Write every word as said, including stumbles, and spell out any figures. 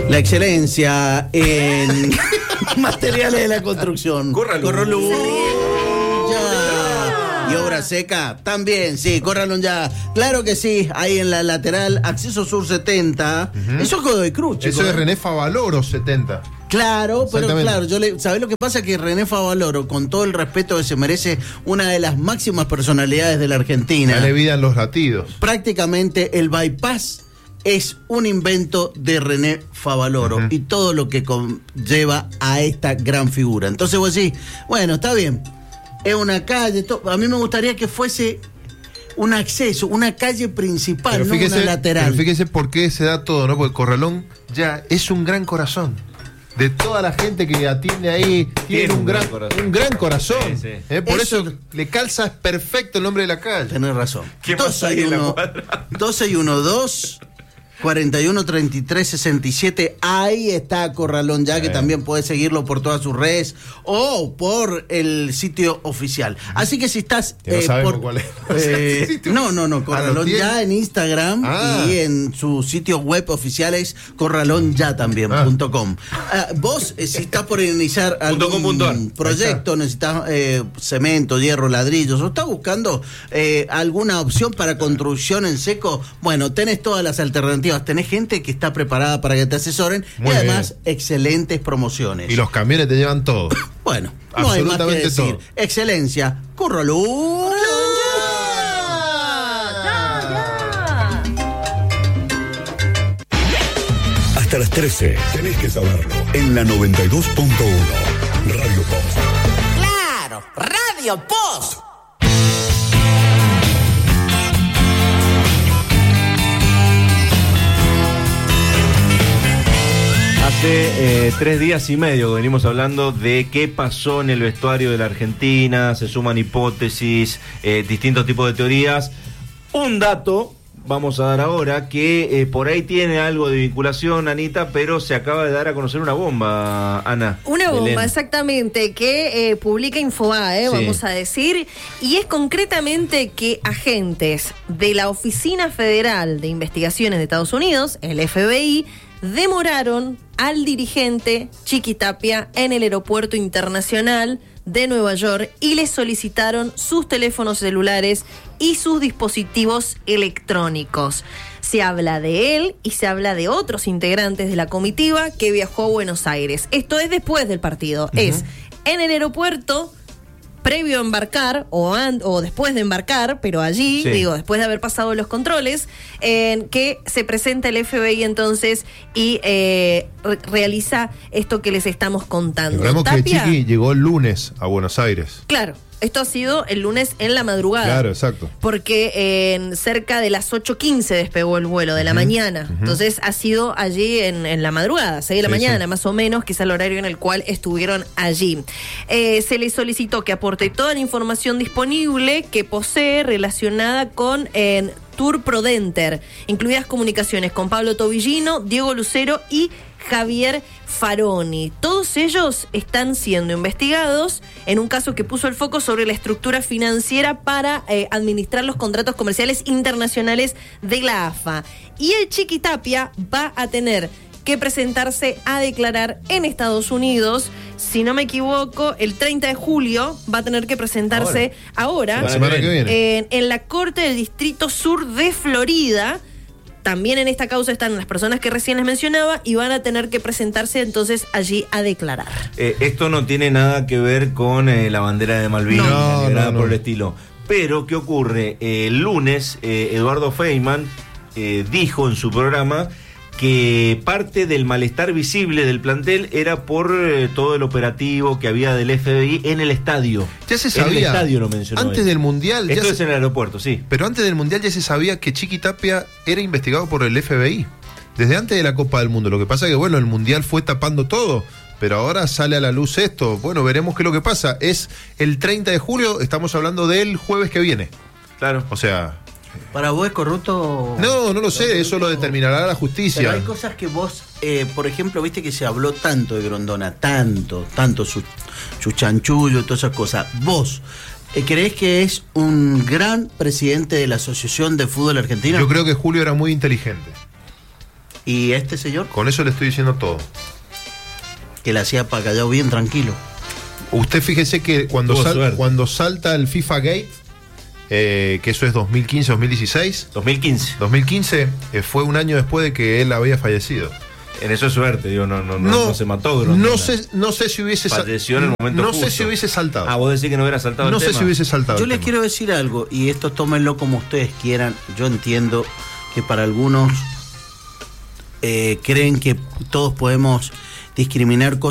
La excelencia en materiales de la construcción. Corralón. Corralón. Ya. Y obra seca, también, sí, Corralón ya. Claro que sí, ahí en la lateral, acceso sur setenta. Uh-huh. Eso es Godoy Cruz, chicos. Eso es René Favaloro setenta. Claro, pero claro, yo le, ¿sabés lo que pasa? Que René Favaloro, con todo el respeto que se merece, una de las máximas personalidades de la Argentina. Dale vida en los latidos. Prácticamente el bypass es un invento de René Favaloro, uh-huh, y todo lo que conlleva a esta gran figura. Entonces vos decís, bueno, está bien, es una calle, to- a mí me gustaría que fuese un acceso, una calle principal, pero fíjese, no una lateral. Pero fíjese por qué se da todo, ¿no? Porque Corralón ya es un gran corazón. De toda la gente que atiende ahí, tiene un, un gran corazón. Un gran corazón. Sí, sí. ¿Eh? Por eso, eso le calza perfecto el nombre de la calle. Tenés razón. doce y uno, doce y uno, dos, cuarenta y uno, treinta y tres, sesenta y siete. Ahí está Corralón ya, que también puedes seguirlo por todas sus redes o por el sitio oficial. Así que si estás... Que no eh, sabemos por, cuál es. Eh, no, no, no, Corralón ya en Instagram, ah, y en su sitio web oficial es corralón ya también punto com. Ah. Uh, vos, eh, si estás por iniciar algún proyecto, necesitas eh, cemento, hierro, ladrillos, o estás buscando eh, alguna opción para construcción en seco, bueno, tenés todas las alternativas. Tenés gente que está preparada para que te asesoren. Muy y además, bien, excelentes promociones. Y los camiones te llevan todo. Bueno, no hay más que decir. Todo. Excelencia, Corralón. Hasta las trece, tenés que saberlo. En la noventa y dos punto uno, Radio Post. ¡Claro! ¡Radio Post! Hace eh, tres días y medio que venimos hablando de qué pasó en el vestuario de la Argentina, se suman hipótesis, eh, distintos tipos de teorías. Un dato vamos a dar ahora que eh, por ahí tiene algo de vinculación, Anita, pero se acaba de dar a conocer una bomba, Ana. Una bomba, Belén. Exactamente, que eh, publica Infobae, sí, vamos a decir, y es concretamente que agentes de la Oficina Federal de Investigaciones de Estados Unidos, el F B I, demoraron al dirigente Chiquitapia en el aeropuerto internacional de Nueva York y le solicitaron sus teléfonos celulares y sus dispositivos electrónicos. Se habla de él y se habla de otros integrantes de la comitiva que viajó a Buenos Aires. Esto es después del partido. Uh-huh. Es en el aeropuerto, previo a embarcar o, an- o después de embarcar, pero allí, sí, digo, después de haber pasado los controles, eh, que se presenta el F B I entonces y eh, re- realiza esto que les estamos contando. Recordemos que Chiqui llegó el lunes a Buenos Aires. Claro. Esto ha sido el lunes en la madrugada. Claro, exacto. Porque en cerca de las ocho quince despegó el vuelo de la uh-huh. mañana. Uh-huh. Entonces ha sido allí en, en la madrugada, seis de la sí, mañana, sí, más o menos, que es el horario en el cual estuvieron allí. Eh, se le solicitó que aporte toda la información disponible que posee relacionada con eh, Tour Prodenter, incluidas comunicaciones con Pablo Tobillino, Diego Lucero y Javier Faroni. Todos ellos están siendo investigados en un caso que puso el foco sobre la estructura financiera para eh, administrar los contratos comerciales internacionales de la A F A. Y el Chiquitapia va a tener que presentarse a declarar en Estados Unidos. Si no me equivoco, el treinta de julio va a tener que presentarse ahora, ahora la semana que viene. En, en la Corte del Distrito Sur de Florida. También en esta causa están las personas que recién les mencionaba y van a tener que presentarse entonces allí a declarar. Eh, esto no tiene nada que ver con eh, la bandera de Malvinas, no, ni nada no, no. por el estilo. Pero, ¿qué ocurre? Eh, el lunes, eh, Eduardo Feynman eh, dijo en su programa que parte del malestar visible del plantel era por eh, todo el operativo que había del F B I en el estadio. Ya se sabía. En el estadio lo mencionó. Antes él. del Mundial. Esto ya es se... en el aeropuerto, sí. Pero antes del Mundial ya se sabía que Chiquitapia era investigado por el F B I. Desde antes de la Copa del Mundo. Lo que pasa es que, bueno, el Mundial fue tapando todo. Pero ahora sale a la luz esto. Bueno, veremos qué es lo que pasa. Es el treinta de julio, estamos hablando del jueves que viene. Claro. O sea... ¿Para vos es corrupto? No, no lo sé, eso lo determinará la justicia. Pero hay cosas que vos, eh, por ejemplo, viste que se habló tanto de Grondona, tanto, tanto su, su chanchullo, todas esas cosas. Vos, eh, ¿creés que es un gran presidente de la Asociación de Fútbol Argentina? Yo creo que Julio era muy inteligente. ¿Y este señor? Con eso le estoy diciendo todo. Que le hacía para Callao bien tranquilo. Usted fíjese que cuando, sal, cuando salta el FIFA Gate, eh, que eso es dos mil quince, dos mil dieciséis. dos mil quince. dos mil quince eh, fue un año después de que él había fallecido. En eso es suerte, digo, no, no, no, no, no se mató. No, no sé, no sé si hubiese falleció en el momento No justo. sé si hubiese saltado. Ah, vos decís que no hubiera saltado No el sé tema. si hubiese saltado. Yo les tema. quiero decir algo, y esto tómenlo como ustedes quieran. Yo entiendo que para algunos eh, creen que todos podemos discriminar cosas.